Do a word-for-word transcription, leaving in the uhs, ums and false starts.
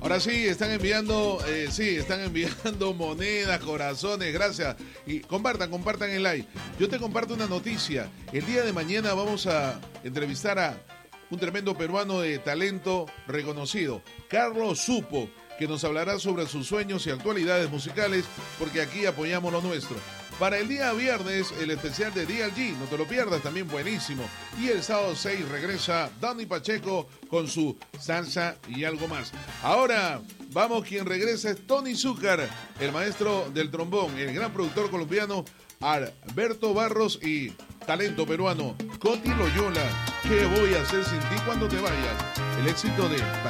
Ahora sí, están enviando, eh, sí, están enviando monedas, corazones, gracias. Y compartan, compartan el like. Yo te comparto una noticia. El día de mañana vamos a entrevistar a un tremendo peruano de talento reconocido, Carlos Supo, que nos hablará sobre sus sueños y actualidades musicales, porque aquí apoyamos lo nuestro. Para el día viernes, el especial de D L G, no te lo pierdas, también buenísimo. Y el sábado seis regresa Dani Pacheco con su salsa y algo más. Ahora, vamos, quien regresa es Tony Zúcar, el maestro del trombón, el gran productor colombiano Alberto Barros y talento peruano Coti Loyola. ¿Qué voy a hacer sin ti cuando te vayas? El éxito de